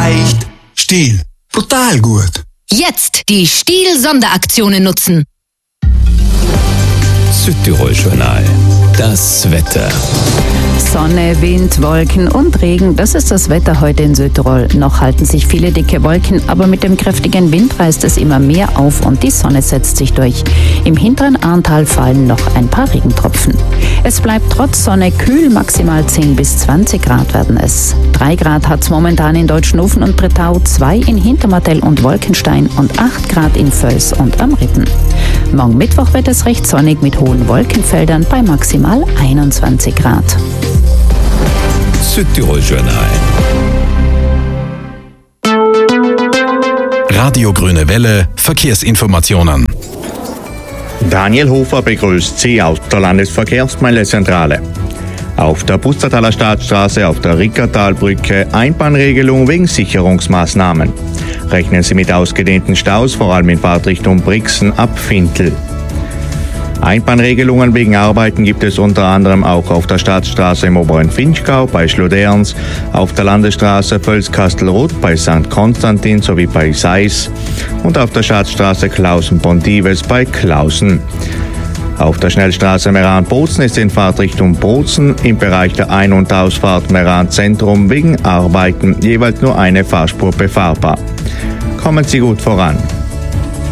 leicht. Stihl, brutal gut. Jetzt die Stihl-Sonderaktionen nutzen. Südtirol-Journal. Das Wetter. Sonne, Wind, Wolken und Regen, das ist das Wetter heute in Südtirol. Noch halten sich viele dicke Wolken, aber mit dem kräftigen Wind reißt es immer mehr auf und die Sonne setzt sich durch. Im hinteren Arntal fallen noch ein paar Regentropfen. Es bleibt trotz Sonne kühl, maximal 10 bis 20 Grad werden es. 3 Grad hat es momentan in Deutschnofen und Bretau, 2 in Hintermartell und Wolkenstein und 8 Grad in Völs und am Ritten. Morgen Mittwoch wird es recht sonnig mit hohen Wolkenfeldern bei maximal 21 Grad. Südtirol-Journal. Radio Grüne Welle, Verkehrsinformationen. Daniel Hofer begrüßt Sie aus der Landesverkehrsmeldezentrale. Auf der Pustertaler Staatsstraße auf der Rickertalbrücke Einbahnregelung wegen Sicherungsmaßnahmen. Rechnen Sie mit ausgedehnten Staus, vor allem in Fahrtrichtung Brixen ab Fintel. Einbahnregelungen wegen Arbeiten gibt es unter anderem auch auf der Staatsstraße im oberen Vinchgau bei Schloderns, auf der Landesstraße Völz-Kastelruth bei St. Konstantin sowie bei Seis und auf der Staatsstraße Klausen-Pontives bei Klausen. Auf der Schnellstraße Meran-Bozen ist in Fahrtrichtung Bozen im Bereich der Ein- und Ausfahrt Meran-Zentrum wegen Arbeiten jeweils nur eine Fahrspur befahrbar. Kommen Sie gut voran.